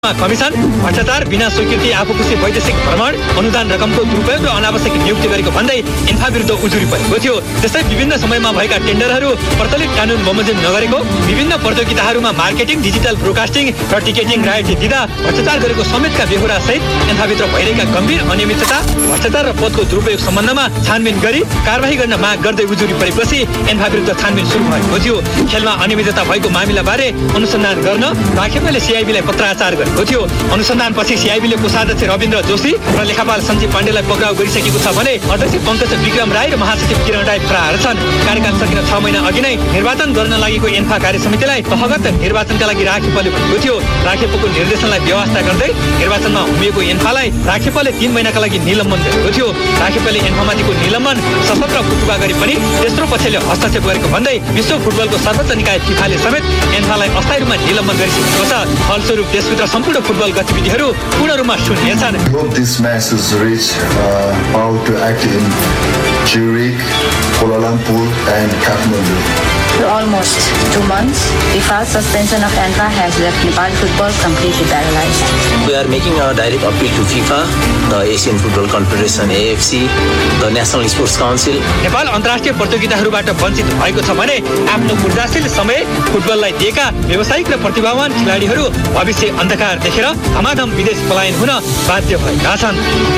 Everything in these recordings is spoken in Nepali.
कमिसन, भ्रष्टाचार, बिना स्वीकृति आफूखुसी वैदेशिक भ्रमण, अनुदान रकमको दुरुपयोग र अनावश्यक नियुक्ति गरेको भन्दै इन्फा विरुद्ध उजुरी परेको थियो। त्यस्तै विभिन्न समयमा भएका टेन्डरहरू प्रचलित कानुन बमोजिम नगरेको, विभिन्न प्रतियोगिताहरूमा मार्केटिङ, डिजिटल ब्रोडकास्टिङ र टिकेटिङ रायल्टी दिँदा भ्रष्टाचार गरेको समेतका बेहोरा सहित इन्फाभित्र भइरहेका गम्भीर अनियमितता, भ्रष्टाचार र पदको दुरुपयोग सम्बन्धमा छानबिन गरी कारबाही गर्न माग गर्दै उजुरी परेपछि इन्फा विरुद्ध छानबिन सुरु भएको थियो। खेलमा अनियमितता भएको मामिलाबारे अनुसन्धान गर्न राखेपले सिआइबीलाई पत्राचार गरे थियो। अनुसन्धानपछि सिआइबीले कोषाध्यक्ष रविन्द्र जोशी र लेखापाल सञ्जीव पाण्डेलाई पक्राउ गरिसकेको छ भने अध्यक्ष पङ्कज विक्रम राई र महासचिव किरण राई फरार छन्। कार्यकाल सकिन 6 महिना अघि नै निर्वाचन गर्न लागेको एन्फा कार्य समितिलाई तहगत निर्वाचनका लागि राखेपले भनेको थियो। राखेपको निर्देशनलाई व्यवस्था गर्दै निर्वाचनमा उभिएको एन्फालाई राखेपले 3 महिनाका लागि निलम्बन गरेको थियो। राखेपले एन्फामाथिको निलम्बन सशस्त्र फुटुवा गरी पनि तेस्रो पक्षले हस्तक्षेप गरेको भन्दै विश्व फुटबलको सर्वोच्च निकाय फिफाले समेत एन्फालाई अस्थायी रूपमा निलम्बन गरिसकेको छ। फलस्वरूप देशभित्र सम्पूर्ण फुटबल गतिविधिहरू पूर्ण रूपमा शून्य छन्। This match is reached about to act in Zurich, Kuala Lumpur and Kathmandu. For almost 2 months, FIFA's suspension of ANFA has left Nepal football completely paralyzed. We are making a direct appeal to FIFA, the Asian Football Confederation (AFC), the National Sports Council. Nepal अन्तर्राष्ट्रिय प्रतियोगिताहरूबाट वञ्चित भएको छ भने आफ्नो ऊर्जाशील समय फुटबललाई दिएका व्यावसायिक र प्रतिभावान खेलाडीहरू भविष्य अन्धकार देखेर धमाधम विदेश पलायन हुन बाध्य भएका छन्।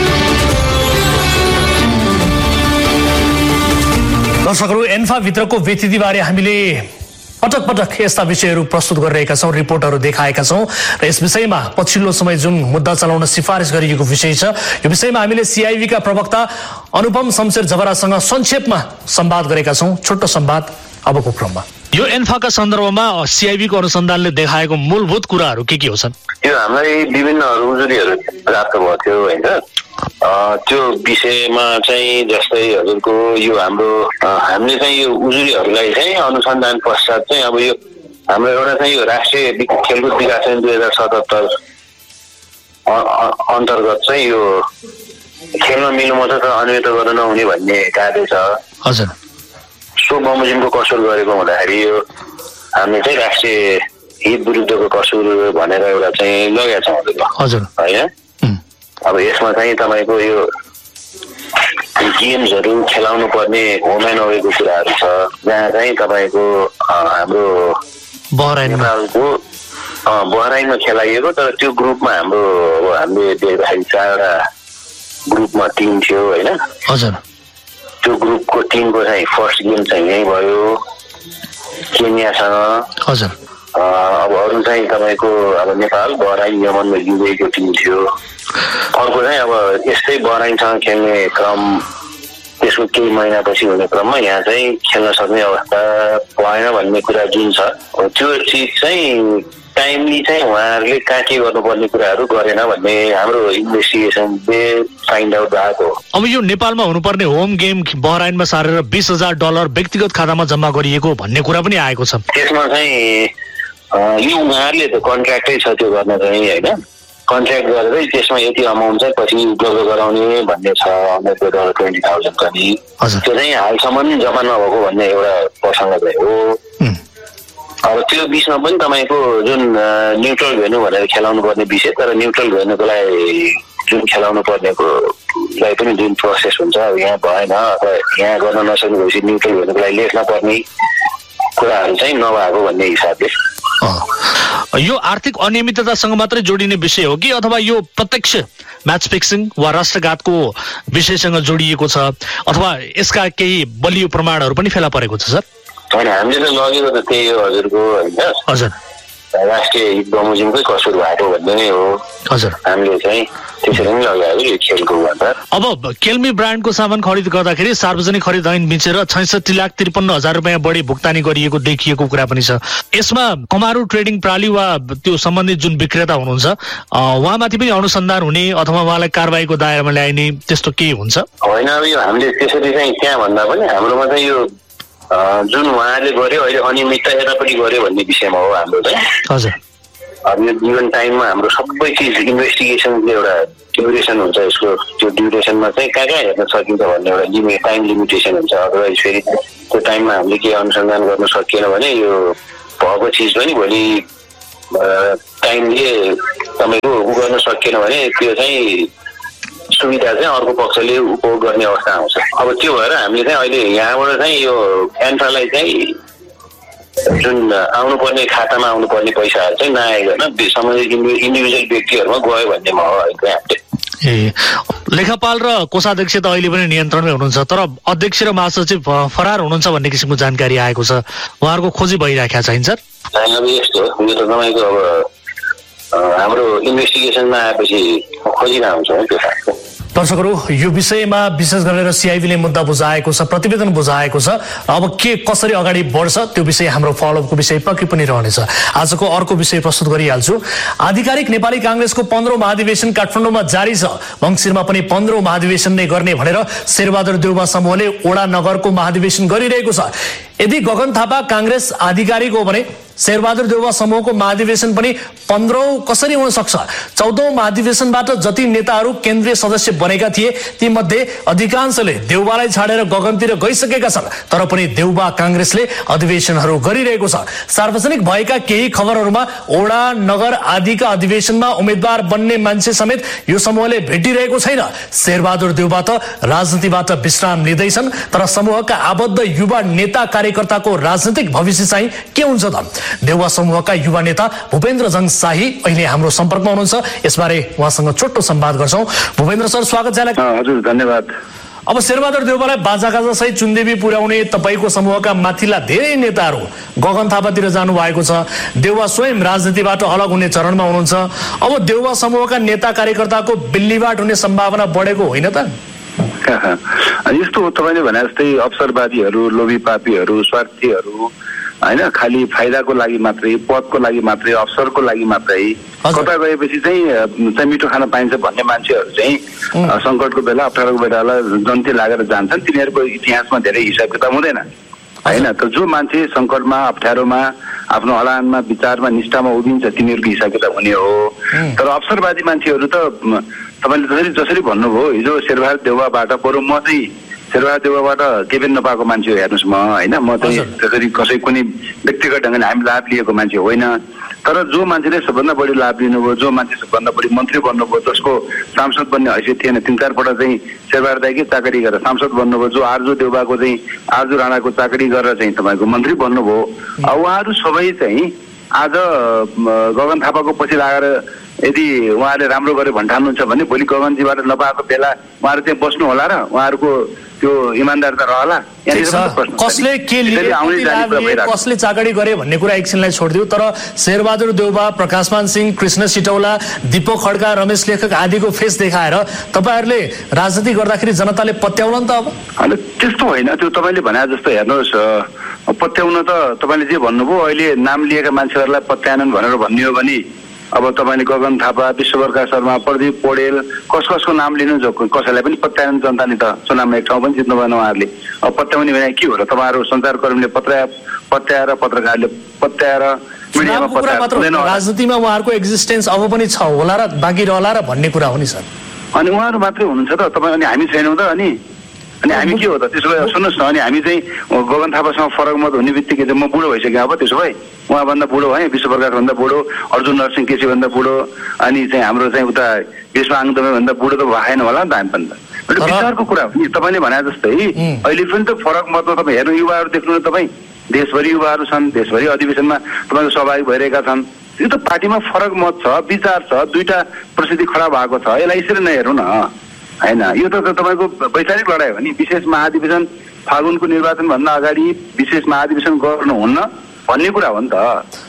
दर्शकहरू, एन्फा भित्रको व्यतिथिबारे हामीले पटक पटक यस्ता विषयहरू प्रस्तुत गरिरहेका छौँ, रिपोर्टहरू देखाएका छौँ र यस विषयमा पछिल्लो समय जुन मुद्दा चलाउन सिफारिस गरिएको विषय छ, यो विषयमा हामीले सिआइबीका प्रवक्ता अनुपम शमशेर जबरासँग संक्षेपमा संवाद गरेका छौँ। छोटो संवाद अबको क्रममा। यो एन्फाका सन्दर्भमा सिआइबीको अनुसन्धानले देखाएको मूलभूत कुराहरू के हो छन्? यो हामीलाई विभिन्न उजुरीहरू प्राप्त भएको थियो होइन। त्यो विषयमा चाहिँ जस्तै हजुरको यो हामीले चाहिँ यो उजुरीहरूलाई चाहिँ अनुसन्धान पश्चात चाहिँ अब यो हाम्रो एउटा चाहिँ यो राष्ट्रिय खेलकुद विकास 2077 अन्तर्गत चाहिँ यो खेलमा मिल्नु मात्र अनियमित गर्न नहुने भन्ने कार्य छ। हजुर, सो बमोजिमको कसुर गरेको हुँदाखेरि यो हामीले चाहिँ राष्ट्रिय हित विरुद्धको कसुर भनेर एउटा चाहिँ लगेका छौँ। हजुर होइन, अब यसमा चाहिँ तपाईँको यो गेम्सहरू खेलाउनु पर्ने होम एन्ड अवेको कुराहरू छ, जहाँ चाहिँ तपाईँको हाम्रो नेपालको बहराइनमा खेलाइएको, तर त्यो ग्रुपमा हामीले देख्दाखेरि 4वटा ग्रुपमा टिम थियो होइन। हजुर, त्यो ग्रुपको टिमको चाहिँ फर्स्ट गेम चाहिँ यहीँ भयो केन्यासँग। हजुर, अब अरू चाहिँ तपाईँको अब नेपाल बहराइन यमनमा युएको टिम थियो। अर्को चाहिँ अब यस्तै बहराइनसँग खेल्ने क्रम, त्यसको केही महिनापछि हुने क्रममा यहाँ चाहिँ खेल्न सक्ने अवस्था भएन भन्ने कुरा जुन छ, त्यो चिज चाहिँ टाइमली चाहिँ उहाँहरूले कहाँ के गर्नुपर्ने कुराहरू गरेन भन्ने हाम्रो इन्भेस्टिगेसनले फाइन्ड आउट भएको। अब यो नेपालमा हुनुपर्ने होम गेम बहराइनमा सारेर $20,000 व्यक्तिगत खातामा जम्मा गरिएको भन्ने कुरा पनि आएको छ। त्यसमा चाहिँ यो उहाँहरूले त कन्ट्र्याक्टै छ त्यो गर्न चाहिँ होइन। कन्ट्र्याक्ट गरेर त्यसमा यति अमाउन्ट चाहिँ पछि उपलब्ध गराउने भन्ने छ, $20,000 पनि। त्यो चाहिँ हालसम्म जम्मा नभएको भन्ने एउटा प्रसङ्ग चाहिँ हो। अब त्यो बिचमा पनि तपाईँको जुन न्युट्रल भेन्यू भनेर खेलाउनु पर्ने विषय, तर न्युट्रल भेन्यूको लागि जुन खेलाउनु पर्नेको लागि पनि जुन प्रोसेस हुन्छ अब यहाँ भएन, अथवा यहाँ गर्न नसक्नु भएपछि न्युट्रल भेन्यूको लागि लेख्न पर्ने कुराहरू चाहिँ नभएको भन्ने हिसाबले। यो आर्थिक अनियमिततासँग मात्रै जोडिने विषय हो कि अथवा यो प्रत्यक्ष म्याच फिक्सिङ वा राष्ट्रघातको विषयसँग जोडिएको छ, अथवा यसका केही बलियो प्रमाणहरू पनि फेला परेको छ? सर होइन, हामीले त लगेको त त्यही हो हजुरको होइन। हजुर, राष्ट्रिय हित बमोजिमकै कसुर भएको भन्ने नै हो। हजुर, हामीले चाहिँ त्यसरी नै लगाएको यो खेलको भन्दा। अब केल्मी ब्रान्डको सामान खरिद गर्दाखेरि सार्वजनिक खरिद ऐन मिचेर 66,53,000 रुपियाँ बढी भुक्तानी गरिएको देखिएको कुरा पनि छ। यसमा कमारू ट्रेडिङ प्रणाली वा त्यो सम्बन्धित जुन विक्रेता हुनुहुन्छ उहाँमाथि पनि अनुसन्धान हुने अथवा उहाँलाई कारबाहीको दायरामा ल्याइने त्यस्तो केही हुन्छ? होइन, अब यो हामीले त्यसरी चाहिँ त्यहाँ भन्दा पनि हाम्रोमा चाहिँ यो जुन उहाँले गर्यो अहिले अनियमितता यतापट्टि गर्यो भन्ने विषयमा हो हाम्रो चाहिँ। हजुर, अब यो गिभन टाइममा हाम्रो सबै चिज इन्भेस्टिगेसनको एउटा ड्युरेसन हुन्छ, यसको त्यो ड्युरेसनमा चाहिँ कहाँ कहाँ हेर्न सकिन्छ भन्ने एउटा टाइम लिमिटेसन हुन्छ। अदरवाइज फेरि त्यो टाइममा हामीले के अनुसन्धान गर्न सकिएन भने यो भएको चिज पनि भोलि टाइमले तपाईँको उ गर्न सकिएन भने त्यो चाहिँ सुविधा चाहिँ अर्को पक्षले उपभोग गर्ने अवस्था आउँछ। अब त्यो भएर हामीले चाहिँ अहिले यहाँबाट चाहिँ यो एन्फ्रालाई चाहिँ जुन आउनुपर्ने खातामा आउनुपर्ने पैसाहरू चाहिँ नआइकन सम्बन्धित इन्डिभिजुअल व्यक्तिहरूमा गयो भन्ने म हामीले लेखापाल र कोषाध्यक्ष त अहिले पनि नियन्त्रणमै हुनुहुन्छ, तर अध्यक्ष र महासचिव फरार हुनुहुन्छ भन्ने किसिमको जानकारी आएको छ। उहाँहरूको खोजी भइराखेको छ सर? अब यस्तो यो त तपाईँको अब हाम्रो इन्भेस्टिगेसनमा आएपछि खोजिन आउँछ त्यो खालको। दर्शकहरू, यो विषयमा विशेष गरेर सिआइबीले मुद्दा बुझाएको छ, प्रतिवेदन बुझाएको छ। अब के कसरी अगाडि बढ्छ त्यो विषय हाम्रो फलोअपको विषय पक्कै पनि रहनेछ। आजको अर्को विषय प्रस्तुत गरिहाल्छु। आधिकारिक नेपाली कांग्रेसको 15औं महाधिवेशन काठमाडौँमा जारी छ। मङ्सिरमा पनि 15औं महाधिवेशन नै गर्ने भनेर शेरबहादुर देउवा समूहले ओडा नगरको महाधिवेशन गरिरहेको छ। यदि गगन थापा कांग्रेस आधिकारिक हो भने शेरबहादुर देउवा समूहको महाधिवेशन पनि 15औं कसरी हुन सक्छ? 14औं महाधिवेशनबाट जति नेताहरू केन्द्रीय सदस्य बनेका थिए ती मध्ये अधिकांशले देउवालाई छाडेर गगनतिर गइसकेका छन्, तर पनि देउवा कांग्रेसले अधिवेशनहरू गरिरहेको छ। सार्वजनिक भएका केही खबरहरूमा ओडा नगर आदिका अधिवेशनमा उम्मेद्वार बन्ने मान्छे समेत यो समूहले भेटिरहेको छैन। शेरबहादुर देउवा त राजनीतिबाट विश्राम लिँदैछन्, तर समूहका आबद्ध युवा नेता कार्यकर्ताको राजनीतिक भविष्य चाहिँ के हुन्छ त? देउवा समूहका युवा नेता भूपेन्द्रजङ शाही अहिले हाम्रो सम्पर्कमा हुनुहुन्छ। यसबारे उहाँसँग छोटो संवाद गर्छौं। भूपेन्द्र सर, स्वागत छ। हजुर, धन्यवाद। अब शेरबहादुर देउवालाई बाजागाजा सहित चुन्देवी पुर्याउने तपाईको समूहका माथिल्ला धेरै नेताहरू गगन थापातिर जानु भएको छ। देउवा स्वयं राजनीतिबाट अलग हुने चरणमा हुनुहुन्छ। अब देउवा समूहका नेता कार्यकर्ताको बिल्लीबाट हुने सम्भावना बढेको होइन त? यस्तो तपाईँले भने जस्तै अवसरवादीहरू, लोभी पापीहरू, स्वार्थीहरू होइन, खालि फाइदाको लागि मात्रै, पदको लागि मात्रै, अवसरको लागि मात्रै कता गएपछि चाहिँ मिठो खान पाइन्छ भन्ने मान्छेहरू चाहिँ सङ्कटको बेला, अप्ठ्यारोको बेला जन्ती लागेर जान्छन्। तिनीहरूको इतिहासमा धेरै हिसाब किताब हुँदैन होइन। तर जो मान्छे सङ्कटमा, अप्ठ्यारोमा, आफ्नो हलानमा, विचारमा, निष्ठामा उभिन्छ तिनीहरूको हिसाब किताब हुने हो। तर अवसरवादी मान्छेहरू त तपाईँले जसरी भन्नुभयो, हिजो शेरबहादुर देउवाबाट बरु म चाहिँ शेरबहादुर देउवाबाट केही पनि नपाएको मान्छे हो हेर्नुहोस् म होइन। म चाहिँ त्यसरी कसै कुनै व्यक्तिगत ढङ्गले हामी लाभ लिएको मान्छे होइन। तर जो मान्छेले सबभन्दा बढी लाभ लिनुभयो, जो मान्छे सबभन्दा बढी मन्त्री बन्नुभयो, जसको सांसद बन्ने हैसियत थिएन, 3-4 पल्ट चाहिँ शेरबहादुर दाइकै चाकरी गरेर सांसद बन्नुभयो, जो आर्जु देउवाको चाहिँ आर्जु राणाको चाकरी गरेर चाहिँ तपाईँको मन्त्री बन्नुभयो। अब उहाँहरू सबै चाहिँ आज गगन थापाको पछि लागेर यदि उहाँले राम्रो गरे भन्ठान्नुहुन्छ भने भोलि गगनजीबाट नपाएको बेला उहाँहरू चाहिँ बस्नु होला र उहाँहरूको त्यो इमान्दारिता रहला? कसले के लिए, कसले चाकरी गरे भन्ने कुरा एकछिनलाई छोडिदियो। तर शेरबहादुर देउवा, प्रकाशमान सिंह, कृष्ण सिटौला, दीपक खड्का, रमेश लेखक आदिको फेस देखाएर तपाईँहरूले राजनीति गर्दाखेरि जनताले पत्याउला नि त? अब त्यस्तो होइन। त्यो तपाईँले भने जस्तो हेर्नुहोस्, पत्याउन त तपाईँले जे भन्नुभयो, अहिले नाम लिएका मान्छेहरूलाई पत्याएनन् भनेर भन्ने हो भने अब तपाईँले गगन थापा, विश्वप्रकाश शर्मा, प्रदीप पौडेल, कसको नाम लिनु, कसैलाई पनि पत्याएनन् जनताले त। चुनावमा एक ठाउँ पनि जित्नु भएन उहाँहरूले। अब पत्याउने भने के हो र? तपाईँहरू सञ्चारकर्मीले पत्याएर, पत्रकारले पत्याएर, मिडियामा पत्याएर, राजनीतिमा उहाँहरूको एक्जिस्टेन्स अब पनि छ होला र बाँकी रहला र भन्ने कुरा हो नि सर। अनि उहाँहरू मात्रै हुनुहुन्छ त तपाईँ? अनि हामी छैनौँ त? अनि हामी के हो त? त्यसो भए सुन्नुहोस् न, अनि हामी चाहिँ गगन थापासँग फरक मत हुने बित्तिकै चाहिँ म बुढो भइसकेँ। अब त्यसो भए उहाँभन्दा बुढो भएँ, विश्वप्रकाशभन्दा बुढो, अर्जुन नरसिंह केसीभन्दा बुढो, अनि चाहिँ हाम्रो चाहिँ उता भीष्म आङदमेभन्दा बुढो त भएन होला नि त हामी पनि त। विचारको कुरा हो नि। तपाईँले भने जस्तै अहिले पनि त फरक मतमा तपाईँ हेर्नु, युवाहरू देख्नु न तपाईँ, देशभरि युवाहरू छन्, देशभरि अधिवेशनमा तपाईँको सहभागी भइरहेका छन्। यो त पार्टीमा फरक मत छ, विचार छ, दुईटा परिस्थिति खडा भएको छ। यसलाई यसरी नहेर्नु न होइन। यो त तपाईँको वैचारिक लडाइँ हो नि। विशेष महाधिवेशन फागुनको निर्वाचनभन्दा अगाडि विशेष महाधिवेशन गर्नुहुन्न भन्ने कुरा हो नि त।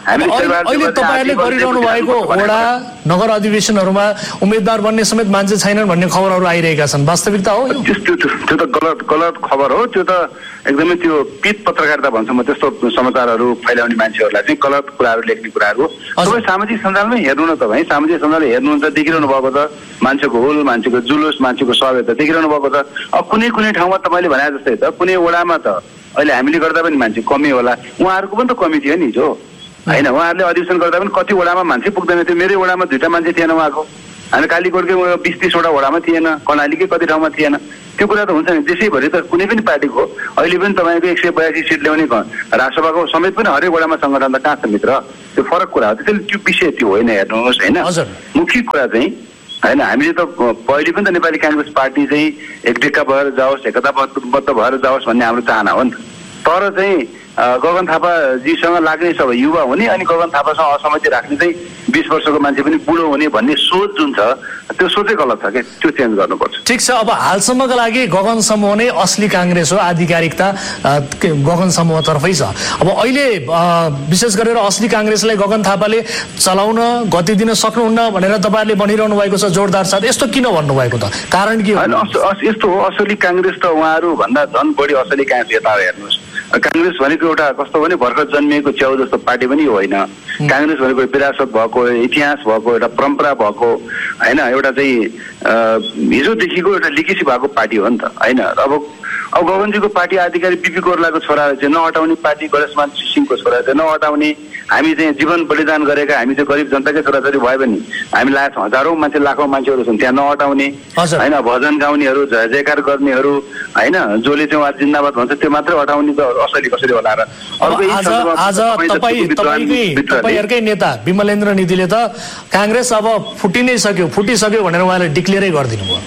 अहिले तपाईँहरूले गरिरहनु भएको वडा नगर अधिवेशनहरूमा उम्मेद्वार बन्ने समेत मान्छे छैनन् भन्ने खबरहरू आइरहेका छन्, वास्तविकता हो? त्यो त गलत खबर हो। त्यो त एकदमै त्यो पित पत्रकारिता भन्छ म त्यस्तो समाचारहरू फैलाउने मान्छेहरूलाई चाहिँ गलत कुराहरू लेख्ने कुराहरू। तपाईँ सामाजिक सञ्जालमै हेर्नु न, तपाईँ सामाजिक सञ्जाल हेर्नुहुन्छ, देखिरहनु भएको छ मान्छेको हुल, मान्छेको जुलुस, मान्छेको सभ्यता देखिरहनु भएको छ। अब कुनै ठाउँमा तपाईँले भने जस्तै त कुनै वडामा त अहिले हामीले गर्दा पनि मान्छे कमी होला, उहाँहरूको पनि त कमी थियो नि हिजो होइन। उहाँहरूले अधिवेशन गर्दा पनि कति वडामा मान्छे पुग्दैन थियो। मेरै वडामा 2टा मान्छे थिएन उहाँको, होइन। कालीकोटकै 20-30 वटा वडामा थिएन, कर्णालीकै कति ठाउँमा थिएन। त्यो कुरा त हुन्छ नि। देशैभरि त कुनै पनि पार्टीको अहिले पनि तपाईँको 182 सिट ल्याउने राष्ट्रसभाको समेत पनि हरेक वडामा सङ्गठन त कहाँ छ मित्र? त्यो फरक कुरा हो। त्यसैले त्यो विषय त्यो होइन, हेर्नुहोस् होइन। मुख्य कुरा चाहिँ होइन, हामीले त पहिले पनि त नेपाली काङ्ग्रेस पार्टी चाहिँ एकडेका भएर जाओस्, एकताबद्ध भएर जाओस् भन्ने हाम्रो चाहना हो नि त। तर चाहिँ गगन थापाजीसँग लाग्ने सब युवा हुने अनि गगन थापासँग असहमति राख्ने चाहिँ 20 वर्षको मान्छे पनि बुढो हुने भन्ने सोच जुन छ त्यो सोचै गलत छ क्या, त्यो चेन्ज गर्नुपर्छ। ठिक छ, अब हालसम्मका लागि गगन समूह नै असली काङ्ग्रेस हो, आधिकारिकता गगन समूहतर्फै छ। अब अहिले विशेष गरेर असली काङ्ग्रेसलाई गगन थापाले चलाउन गति दिन सक्नुहुन्न भनेर तपाईँहरूले भनिरहनु भएको छ जोरदार साथ। यस्तो किन भन्नुभएको त? कारण के हो? यस्तो हो, असली काङ्ग्रेस त उहाँहरू भन्दा झन् बढी असली काङ्ग्रेस यता हेर्नुहोस्। काङ्ग्रेस भनेको एउटा कस्तो भने भर्खर जन्मिएको च्याउ जस्तो पार्टी पनि होइन। काङ्ग्रेस भनेको विरासत भएको, इतिहास भएको, एउटा परम्परा भएको होइन, एउटा चाहिँ हिजोदेखिको एउटा लिकेसी भएको पार्टी हो नि त होइन। अब गगनजीको पार्टी आधिकारिक बिपी कोर्लाको छोरा चाहिँ नहटाउने, पार्टी गणेशमान सिंहको छोरा चाहिँ नहटाउने, हामी चाहिँ जीवन बलिदान गरेका हामी चाहिँ गरिब जनताकै छोराछोरी भयो भने हामी लाख हजारौँ मान्छे लाखौँ मान्छेहरू छन् त्यहाँ नहटाउने होइन। भजन गाउनेहरू, जय जयकार गर्नेहरू होइन, जसले चाहिँ उहाँ जिन्दाबाद भन्छ त्यो मात्रै हटाउने त असली कसरी होला र? आज तपाईँहरूकै नेता विमलेन्द्र निधिले त काङ्ग्रेस अब फुटिसक्यो भनेर उहाँले डिक्लेयरै गरिदिनु भयो।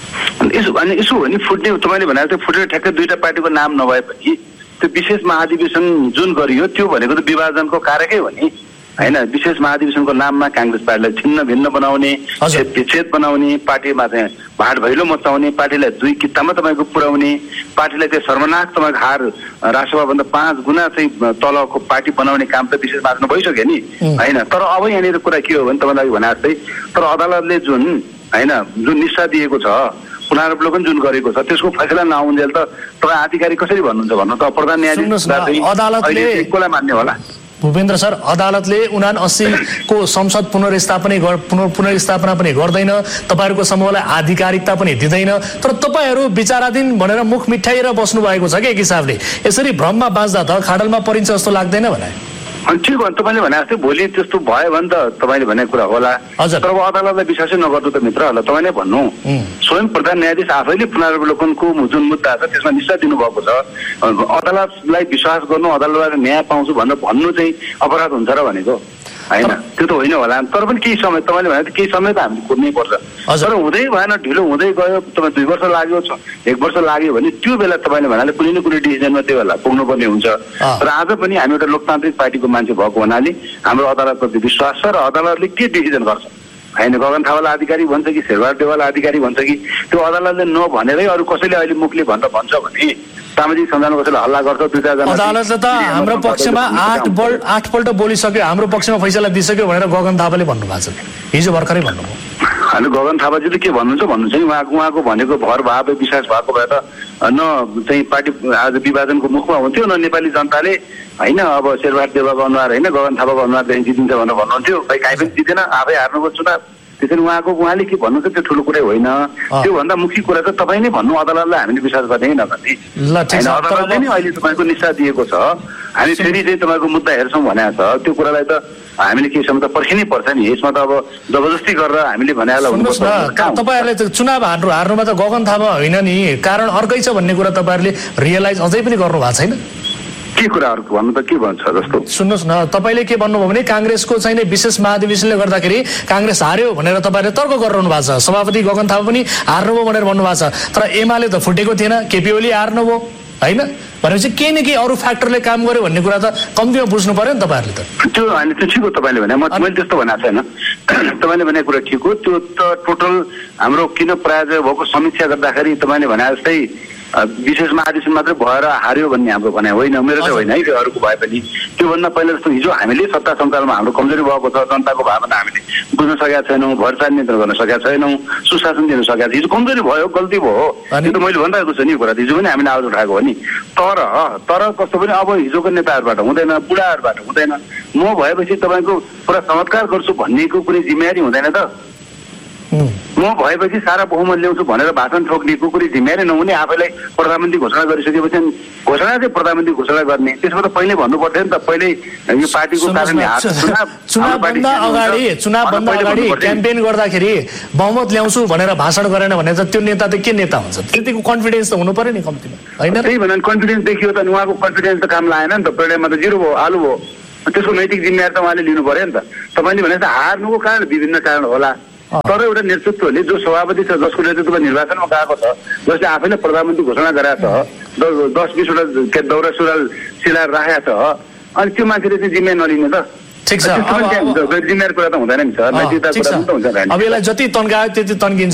यसो हो नि, फुट्ने तपाईँले भनेर चाहिँ फुटेर ठ्याक्कै दुईटा पार्टीको नाम नभए पनि त्यो विशेष महाधिवेशन जुन गरियो त्यो भनेको त विभाजनको कारकै हो नि होइन। विशेष महाधिवेशनको नाममा काङ्ग्रेस पार्टीलाई छिन्न भिन्न बनाउने, विच्छेद बनाउने, पार्टीमा चाहिँ भाड भैलो मचाउने, पार्टीलाई 2 कितामा तपाईँको पुर्याउने, पार्टीलाई चाहिँ सर्वनाश तपाईँको हार राष्ट्रसभाभन्दा 5 गुणा चाहिँ तलको पार्टी बनाउने काम त विशेष महाधिवेशन भइसक्यो नि होइन। तर अब यहाँनिर कुरा के हो भने तपाईँलाई भने जस्तै तर अदालतले जुन होइन जुन निष्ठा दिएको छ, पुनरावलोकन जुन गरेको छ त्यसको फैसला नआउन्जेल त तपाईँ आधिकारिक कसरी भन्नुहुन्छ भन्नु त? प्रधान न्यायाधीश कसलाई मान्ने होला? भूपेन्द्र सर, अदालतले 79 को संसद पुनर्स्थापना पनि गर्दैन, तपाईँहरूको समूहलाई आधिकारिकता पनि दिँदैन, तर तपाईँहरू विचाराधीन भनेर मुख मिठाइएर बस्नु भएको छ कि एक हिसाबले। यसरी भ्रममा बाँच्दा त खाडलमा परिन्छ जस्तो लाग्दैन भने? अनि ठिक हो, तपाईँले भने जस्तै भोलि त्यस्तो भयो भने त तपाईँले भनेको कुरा होला। तर अब अदालतलाई विश्वासै नगर्नु त मित्र, होला तपाईँ नै भन्नु। स्वयं प्रधान न्यायाधीश आफैले पुनरावलोकनको जुन मुद्दा छ त्यसमा निष्ठा दिनुभएको छ। अदालतलाई विश्वास गर्नु, अदालतबाट न्याय पाउँछु भनेर भन्नु चाहिँ अपराध हुन्छ र भनेको होइन, त्यो त होइन होला। तर पनि केही समय तपाईँले भने केही समय त हामीले कुर्नै पर्छ। तर हुँदै भएन, ढिलो हुँदै गयो, तपाईँ 2 वर्ष लाग्यो, 1 वर्ष लाग्यो भने त्यो बेला तपाईँले भन्नाले कुनै न कुनै डिसिजनमा त्यो बेला पुग्नुपर्ने हुन्छ। र आज पनि हामी एउटा लोकतान्त्रिक पार्टीको मान्छे भएको हुनाले हाम्रो अदालतप्रति विश्वास छ र अदालतले के डिसिजन गर्छ होइन, गगन थापालाई आधिकारिक भन्छ कि शेरबहादुर देउवालाई आधिकारिक भन्छ कि त्यो अदालतले नभनेरै अरू कसैले अहिले मुखले भन्छ भने सामाजिक सञ्जालमा कसैले हल्ला गर्छ, 2-4 जना अदालतले त हाम्रो पक्षमा 8 पल्ट बोलिसक्यो, हाम्रो पक्षमा फैसला दिइसक्यो भनेर गगन थापाले भन्नुभएको छ, हिजो भर्खरै भन्नुभयो। अनि गगन थापाजीले के भन्नुहुन्छ चाहिँ उहाँको भनेको भर भाव विश्वास भएको भए त न चाहिँ पार्टी आज विभाजनको मुखमा हुन्थ्यो, न नेपाली जनताले होइन अब शेरबहादुर देउवाको अनुहार होइन गगन थापाको अनुहार चाहिँ जितिन्छ भनेर भन्नुहुन्थ्यो। खै काहीँ पनि जितेन, आफै हार्नुको चुनाव। त्यसरी उहाँले के भन्नुहुन्छ त्यो ठुलो कुरै होइन। त्योभन्दा मुख्य कुरा त तपाईँ नै भन्नु, अदालतलाई हामीले विश्वास गर्ने नगर्ने होइन। अदालतले नै अहिले तपाईँको निष्ठा दिएको छ, हामी फेरि चाहिँ तपाईँको मुद्दा हेर्छौँ भनेको छ, त्यो कुरालाई त हामीले के समय त पर्खिनै पर्छ नि। यसमा त अब जबरजस्ती गरेर हामीले भनेर तपाईँहरूले चुनाव हार्नुमा त गगन थापा होइन नि, कारण अर्कै छ भन्ने कुरा तपाईँहरूले रियलाइज अझै पनि गर्नु भएको छैन। के कुराहरू भन्नु त के भन्छ जस्तो सुन्नुहोस् न, तपाईँले के भन्नुभयो भने काङ्ग्रेसको चाहिँ विशेष महाधिवेशनले गर्दाखेरि काङ्ग्रेस हार्यो भनेर तपाईँले तर्क गरिरहनु भएको छ, सभापति गगन थापा पनि हार्नुभयो भनेर भन्नुभएको छ। तर एमाले त फुटेको थिएन, केपी ओली हार्नुभयो होइन भनेपछि केही न केही अरू फ्याक्टरले काम गर्यो भन्ने कुरा त कम्तीमा बुझ्नु पर्यो नि तपाईँहरूले त। त्यो होइन, त्यो ठिक हो तपाईँले भने, मैले त्यस्तो भनेको छैन। तपाईँले भनेको कुरा ठिक हो, त्यो त टोटल हाम्रो किन प्रायोजक भएको समीक्षा गर्दाखेरि तपाईँले भने जस्तै विशेष महाधिवेशन मात्रै भएर हार्यो भन्ने हाम्रो भनाइ होइन, मेरो चाहिँ होइन है, त्यो अरूको भए पनि। त्योभन्दा पहिला जस्तो हिजो हामीले सत्ता सञ्चालनमा हाम्रो कमजोरी भएको छ, जनताको भावना हामीले बुझ्न सकेका छैनौँ, भरसार नियन्त्रण गर्न सकेका छैनौँ, सुशासन दिन सकेका हिजो कमजोरी भयो, गल्ती भयो, त्यो त मैले भनिरहेको छु नि कुरा, हिजो पनि हामीले आवाज उठाएको हो नि। तर कस्तो पनि अब हिजोको नेताहरूबाट हुँदैन, बुढाहरूबाट हुँदैन, म भएपछि तपाईँको पुरा चमत्कार गर्छु भन्नेको कुनै जिम्मेवारी हुँदैन त। म भएपछि सारा बहुमत ल्याउँछु भनेर भाषण ठोक्ने कुकुरी झिम्याएर नहुने आफैलाई प्रधानमन्त्री घोषणा गरिसकेपछि घोषणा चाहिँ प्रधानमन्त्री घोषणा गर्ने त्यसमा त पहिले भन्नु पर्थ्यो नि त पहिले यो पार्टीको कारणले चुनावभन्दा अगाडि क्याम्पेन गर्दाखेरि बहुमत ल्याउँछु भनेर भाषण गरेन भने त त्यो नेता त के नेता हुन्छ त्यतिको कन्फिडेन्स त हुनु पर्यो नि कम्तीमा होइन त्यही भनेर कन्फिडेन्स देखियो त उहाँको कन्फिडेन्स त काम लागेन नि त परिणाममा त जिरो भयो आलु भयो त्यसको नैतिक जिम्मेवारी त उहाँले लिनु पर्यो नि त तपाईँले भने हार्नुको कारण विभिन्न कारण होला तर एउटा नेतृत्वले जो सभापति छ जसको नेतृत्वमा निर्वाचनमा गएको छ जसले आफैले प्रधानमन्त्री घोषणा गरेको छ 10-20वटा दौरा सुरुवाल सिलाएर राखेको छ अनि त्यो मान्छेले चाहिँ जिम्मेवारी नलिने त ठिक छ जिम्मेवारी कुरा त हुँदैन नि सर नैतिकता कुरा त हुन्छ अब यसलाई जति तन्कायो त्यति तन्किन्छ